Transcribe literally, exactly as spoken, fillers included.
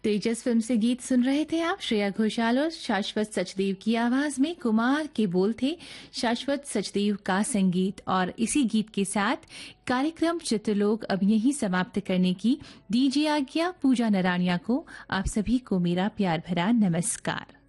तेजस film से गीत सुन रहे थे आप। श्रेया घोषाल और शाश्वत सचदेव की आवाज में कुमार के बोल थे, शाश्वत सचदेव का संगीत। और इसी गीत के साथ कार्यक्रम चित्रलोक अब यहीं समाप्त करने की दीजिए आज्ञा। पूजा नरानिया को आप सभी को मेरा प्यार भरा नमस्कार।